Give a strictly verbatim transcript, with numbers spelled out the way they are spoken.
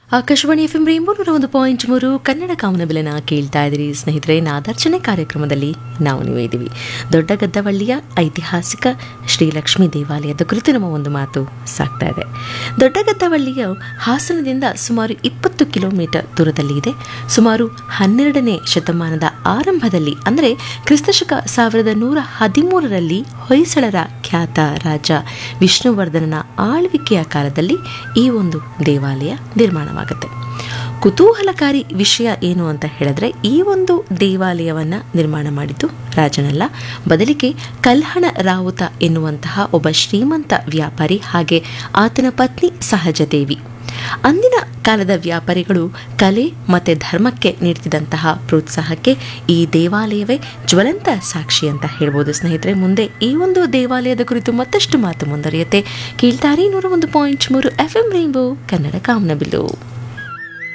Akashvani F M rainbow ನೂರ ಒಂದು point ಮೂರು ಕನ್ನಡ ಕಾಮನಬಿಲನ ಕೇಳ್ತಾ ಇದ್ದೀರಿ ಸ್ನೇಹಿತರೆ. ನಾದಾರ್ಚನೆ ಕಾರ್ಯಕ್ರಮದಲ್ಲಿ ನಾವು ನೀವು ಇದ್ದೀವಿ. ದೊಡ್ಡಗದ್ದವಳ್ಳಿಯ ಐತಿಹಾಸಿಕ ಶ್ರೀಲಕ್ಷ್ಮಿ ದೇವಾಲಯದ ಕುರಿತು ನಮ್ಮ ಒಂದು ಮಾತು ಸಾಗ್ತಾ ಇದೆ. ದೊಡ್ಡಗದ್ದವಳ್ಳಿಯ ಹಾಸನದಿಂದ ಸುಮಾರು ಇಪ್ಪತ್ತು ಕಿಲೋಮೀಟರ್ ದೂರದಲ್ಲಿ ಇದೆ. ಸುಮಾರು ಹನ್ನೆರಡನೇ ಶತಮಾನದ ಆರಂಭದಲ್ಲಿ ಅಂದರೆ ಕ್ರಿಸ್ತಶಕ ಸಾವಿರದ ನೂರ ಹದಿಮೂರರಲ್ಲಿ ಹೊಯ್ಸಳರ ಖ್ಯಾತ ರಾಜ ವಿಷ್ಣುವರ್ಧನನ ಆಳ್ವಿಕೆಯ ಕಾಲದಲ್ಲಿ ಈ ಒಂದು ದೇವಾಲಯ ನಿರ್ಮಾಣವಾಗುತ್ತೆ. ಕುತೂಹಲಕಾರಿ ವಿಷಯ ಏನು ಅಂತ ಹೇಳಿದ್ರೆ, ಈ ಒಂದು ದೇವಾಲಯವನ್ನು ನಿರ್ಮಾಣ ಮಾಡಿದ್ದು ರಾಜನಲ್ಲ, ಬದಲಿಗೆ ಕಲ್ಹಣ ರಾವುತ ಎನ್ನುವಂತಹ ಒಬ್ಬ ಶ್ರೀಮಂತ ವ್ಯಾಪಾರಿ ಹಾಗೆ ಆತನ ಪತ್ನಿ ಸಹಜದೇವಿ. ಅಂದಿನ ಕಾಲದ ವ್ಯಾಪಾರಿಗಳು ಕಲೆ ಮತ್ತು ಧರ್ಮಕ್ಕೆ ನೀಡ್ತಿದ್ದಂತಹ ಪ್ರೋತ್ಸಾಹಕ್ಕೆ ಈ ದೇವಾಲಯವೇ ಜ್ವಲಂತ ಸಾಕ್ಷಿ ಅಂತ ಹೇಳ್ಬೋದು ಸ್ನೇಹಿತರೆ. ಮುಂದೆ ಈ ಒಂದು ದೇವಾಲಯದ ಕುರಿತು ಮತ್ತಷ್ಟು ಮಾತು ಮುಂದುವರಿಯುತ್ತೆ. ಕೇಳ್ತಾರೆ ನೂರ ಒಂದು ಪಾಯಿಂಟ್ ಮೂರು ಎಫ್ ಎಂ ರೈನ್ಬೋ ಕನ್ನಡ ಕಾಮನಬಿಲ್ಲು.